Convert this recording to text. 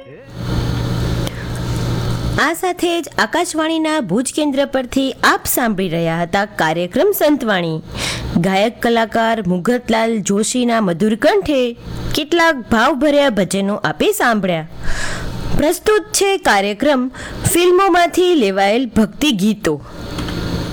આ સાથે જ આકાશવાણીના ભુજ કેન્દ્ર પરથી આપ સાંભળી રહ્યા હતા કાર્યક્રમ સંતવાણી। ગાયક કલાકાર મુગતલાલ જોશીના મધુર કંઠે કેટલાક ભાવભર્યા ભજનો આપે સાંભળ્યા। પ્રસ્તુત છે કાર્યક્રમ ફિલ્મોમાંથી લેવાયેલ ભક્તિ ગીતો।